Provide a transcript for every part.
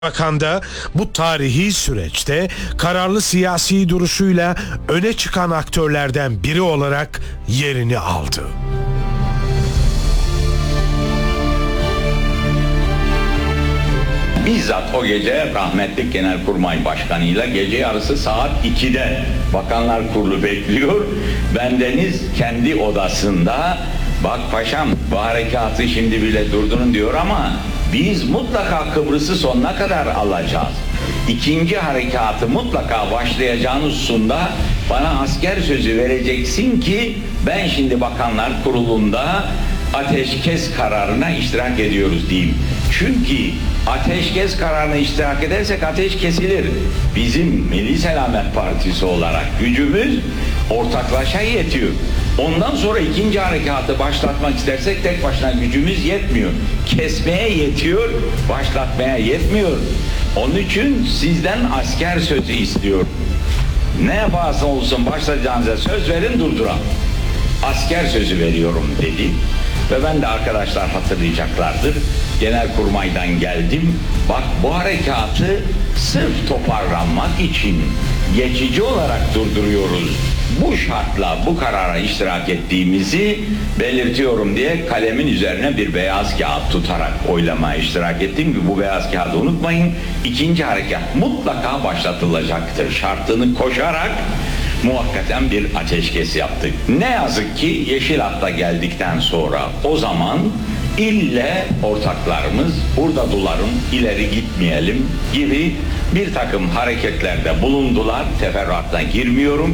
Bakan da bu tarihi süreçte kararlı siyasi duruşuyla öne çıkan aktörlerden biri olarak yerini aldı. Bizzat o gece rahmetli Genelkurmay Başkanı'yla gece yarısı saat 2'de Bakanlar Kurulu bekliyor. Bendeniz kendi odasında, bak paşam bu harekatı şimdi bile durdurun diyor ama biz mutlaka Kıbrıs'ı sonuna kadar alacağız. İkinci harekatı mutlaka başlayacağınız hususunda bana asker sözü vereceksin ki ben şimdi Bakanlar Kurulu'nda ateşkes kararına iştirak ediyoruz diyeyim. Çünkü ateşkes kararına iştirak edersek ateş kesilir. Bizim Milli Selamet Partisi olarak gücümüz ortaklaşa yetiyor. Ondan sonra ikinci harekatı başlatmak istersek tek başına gücümüz yetmiyor. Kesmeye yetiyor, başlatmaya yetmiyor. Onun için sizden asker sözü istiyorum. Ne yaparsa olsun başlayacağınıza söz verin, durduran. Asker sözü veriyorum dedi. Ve ben de arkadaşlar hatırlayacaklardır. Genelkurmay'dan geldim. Bak bu harekatı sırf toparlanmak için geçici olarak durduruyoruz. Bu şartla bu karara iştirak ettiğimizi belirtiyorum diye kalemin üzerine bir beyaz kağıt tutarak oylamaya iştirak ettim ki bu beyaz kağıdı unutmayın. İkinci harekat mutlaka başlatılacaktır. Şartını koşarak muhakkaten bir ateşkes yaptık. Ne yazık ki Yeşil Hat'ta geldikten sonra o zaman ille ortaklarımız burada duralım, ileri gitmeyelim gibi bir takım hareketlerde bulundular. Teferruatına girmiyorum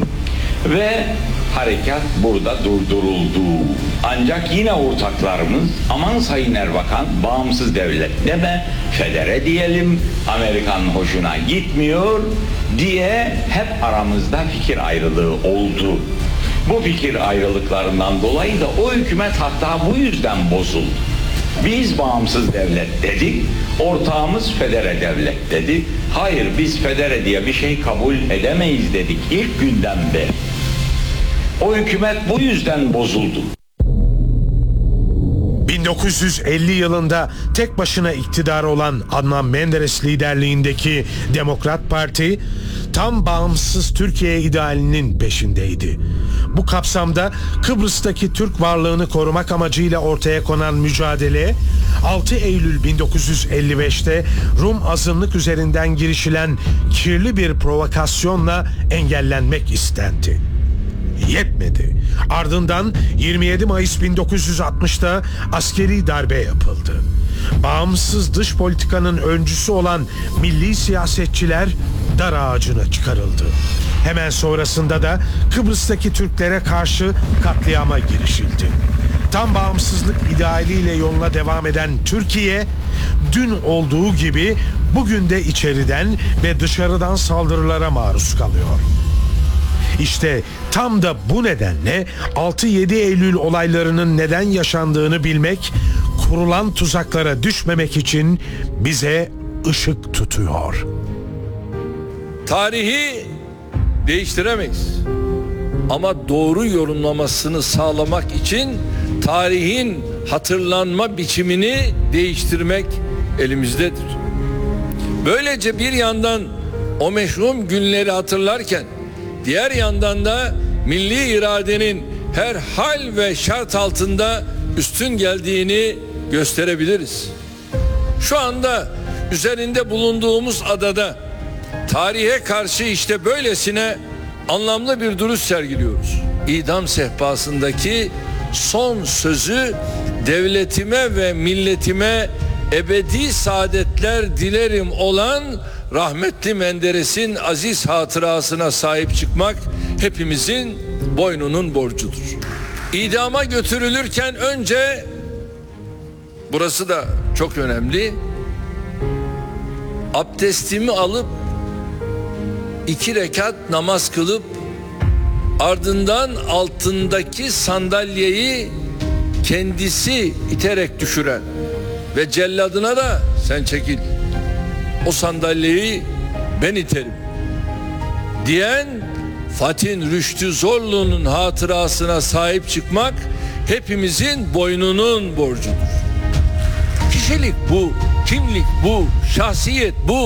ve harekat burada durduruldu. Ancak yine ortaklarımız aman Sayın Erbakan bağımsız devlet deme, federe diyelim, Amerika'nın hoşuna gitmiyor diye hep aramızda fikir ayrılığı oldu. Bu fikir ayrılıklarından dolayı da o hükümet hatta bu yüzden bozuldu. Biz bağımsız devlet dedik, ortağımız federe devlet dedi. Hayır, biz federe diye bir şey kabul edemeyiz dedik ilk günden beri. O hükümet bu yüzden bozuldu. 1950 yılında tek başına iktidar olan Adnan Menderes liderliğindeki Demokrat Parti tam bağımsız Türkiye idealinin peşindeydi. Bu kapsamda Kıbrıs'taki Türk varlığını korumak amacıyla ortaya konan mücadele 6 Eylül 1955'te Rum azınlık üzerinden girişilen kirli bir provokasyonla engellenmek istendi. Yetmedi. Ardından 27 Mayıs 1960'ta askeri darbe yapıldı. Bağımsız dış politikanın öncüsü olan milli siyasetçiler dar ağacına çıkarıldı. Hemen sonrasında da Kıbrıs'taki Türklere karşı katliama girişildi. Tam bağımsızlık idealiyle yoluna devam eden Türkiye, dün olduğu gibi bugün de içeriden ve dışarıdan saldırılara maruz kalıyor. İşte tam da bu nedenle 6-7 Eylül olaylarının neden yaşandığını bilmek, kurulan tuzaklara düşmemek için bize ışık tutuyor. Tarihi değiştiremeyiz. Ama doğru yorumlamasını sağlamak için tarihin hatırlanma biçimini değiştirmek elimizdedir. Böylece bir yandan o meşhum günleri hatırlarken diğer yandan da milli iradenin her hal ve şart altında üstün geldiğini gösterebiliriz. Şu anda üzerinde bulunduğumuz adada tarihe karşı işte böylesine anlamlı bir duruş sergiliyoruz. İdam sehpasındaki son sözü devletime ve milletime ebedi saadetler dilerim olan rahmetli Menderes'in aziz hatırasına sahip çıkmak hepimizin boynunun borcudur. İdama götürülürken önce, burası da çok önemli, abdestimi alıp 2 rekat namaz kılıp ardından altındaki sandalyeyi kendisi iterek düşüren ve celladına da sen çekil, o sandalyeyi ben iterim diyen Fatih Rüştü Zorlu'nun hatırasına sahip çıkmak hepimizin boynunun borcudur. Kişilik bu. kimlik bu, şahsiyet bu.